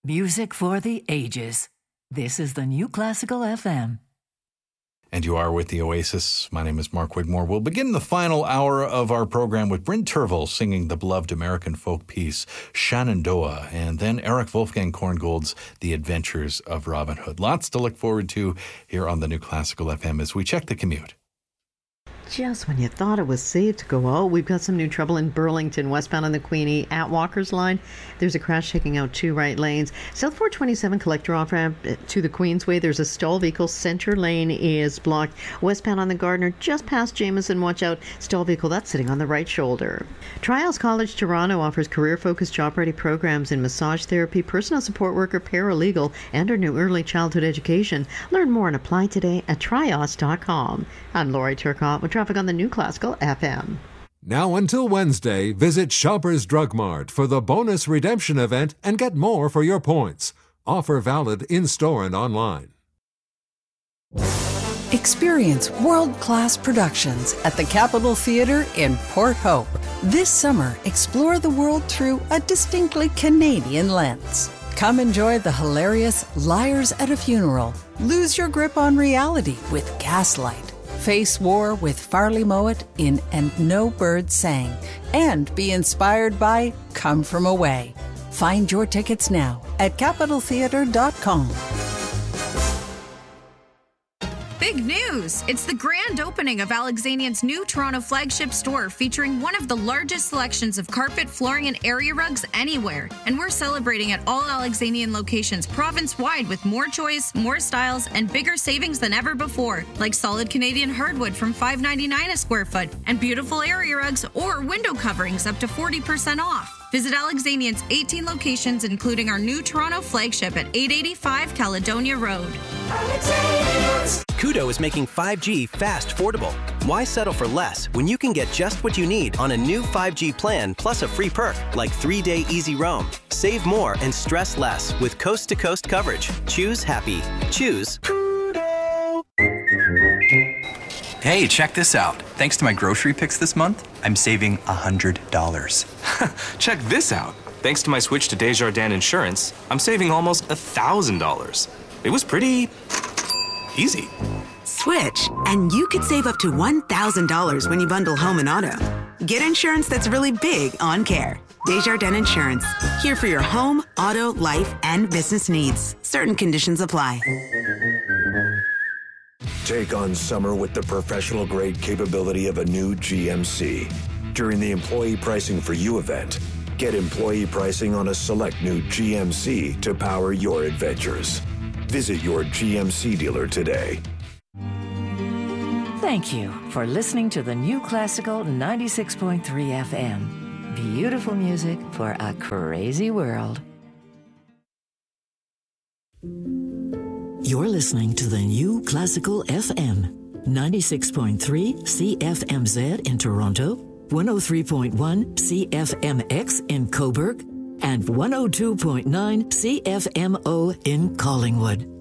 Music for the ages. This is the New Classical FM. And you are with the Oasis. My name is Mark Wigmore. We'll begin the final hour of our program with Bryn Tervel singing the beloved American folk piece Shenandoah, and then Eric Wolfgang Korngold's The Adventures of Robin Hood. Lots to look forward to here on the New Classical FM as we check the commute. Just when you thought it was safe to go, we've got some new trouble in Burlington, westbound on the Queenie at Walker's Line. There's a crash taking out 2 right lanes. South 427 collector off-ramp to the Queensway. There's a stalled vehicle. Center lane is blocked. Westbound on the Gardner, just past Jameson. Watch out. Stalled vehicle, that's sitting on the right shoulder. Trials College Toronto offers career-focused job-ready programs in massage therapy, personal support worker, paralegal, and our new early childhood education. Learn more and apply today at trios.com. I'm Lori Turcotte with traffic on the New Classical FM. Now until Wednesday, visit Shoppers Drug Mart for the bonus redemption event and get more for your points. Offer valid in-store and online. Experience world-class productions at the Capitol Theatre in Port Hope. This summer, explore the world through a distinctly Canadian lens. Come enjoy the hilarious Liars at a Funeral. Lose your grip on reality with Gaslight. Face war with Farley Mowat in And No Bird Sang, and be inspired by Come From Away. Find your tickets now at CapitolTheatre.com. Big news! It's the grand opening of Alexanian's new Toronto flagship store featuring one of the largest selections of carpet, flooring, and area rugs anywhere. And we're celebrating at all Alexanian locations province-wide with more choice, more styles, and bigger savings than ever before, like solid Canadian hardwood from $5.99 a square foot, and beautiful area rugs or window coverings up to 40% off. Visit Alexanian's 18 locations, including our new Toronto flagship at 885 Caledonia Road. Koodo is making 5G fast affordable. Why settle for less when you can get just what you need on a new 5G plan plus a free perk like 3-day easy roam? Save more and stress less with coast-to-coast coverage. Choose happy. Choose Koodo. Hey, check this out. Thanks to my grocery picks this month, I'm saving $100. Check this out. Thanks to my switch to Desjardins Insurance, I'm saving almost $1,000. It was pretty easy. Switch, and you could save up to $1,000 when you bundle home and auto. Get insurance that's really big on care. Desjardins Insurance. Here for your home, auto, life, and business needs. Certain conditions apply. Take on summer with the professional-grade capability of a new GMC. During the Employee Pricing for You event, get employee pricing on a select new GMC to power your adventures. Visit your GMC dealer today. Thank you for listening to the New Classical 96.3 FM. Beautiful music for a crazy world. You're listening to the New Classical FM, 96.3 CFMZ in Toronto, 103.1 CFMX in Cobourg, and 102.9 CFMO in Collingwood.